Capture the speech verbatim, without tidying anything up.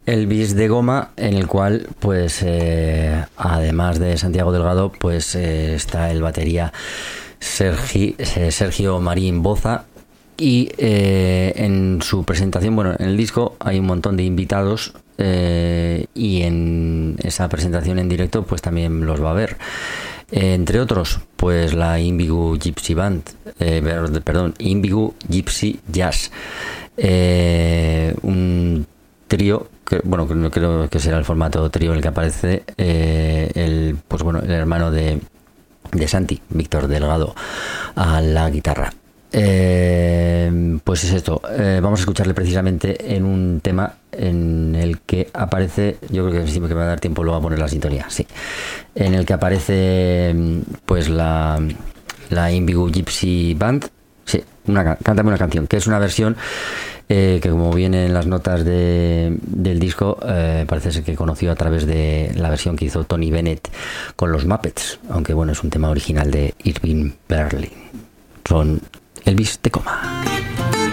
Elvis de Goma, en el cual, pues, eh, además de Santiago Delgado, pues eh, está el batería Sergi, eh, Sergio Marín Boza. Y eh, en su presentación, bueno, en el disco hay un montón de invitados, eh, y en esa presentación en directo pues también los va a ver. Eh, entre otros, pues la Invigu Gypsy Band, eh, perdón, Invigu Gypsy Jazz, eh, un trío que, bueno, que no creo que será el formato trío en el que aparece eh, el, pues bueno, el hermano de, de Santi, Víctor Delgado, a la guitarra. Eh, pues es esto, eh, vamos a escucharle precisamente en un tema en el que aparece, yo creo que sí que me va a dar tiempo luego a poner la sintonía, sí, en el que aparece pues la, la Invigu Gypsy Band, sí, una, cántame una canción, que es una versión eh, que como viene en las notas de, del disco, eh, parece ser que conoció a través de la versión que hizo Tony Bennett con los Muppets, aunque bueno, es un tema original de Irving Berlin. Son Elvis de Goma.